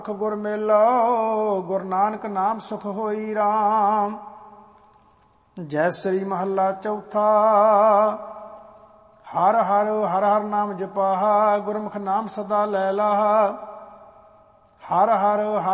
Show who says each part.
Speaker 1: ਗੁਰ ਮੇਲੋ ਗੁਰੂ ਨਾਨਕ ਨਾਮ ਸੁਖ ਹੋਈ ਰਾਮ। ਜੈ ਸ੍ਰੀ ਮਹੱਲਾ ਚੌਥਾ। ਹਰ ਹਰ ਹਰ ਹਰ ਨਾਮ ਜਪਾਹਾ, ਗੁਰਮੁਖ ਨਾਮ ਸਦਾ ਲੈ ਲਾਹਾ। ਹਰ ਹਰ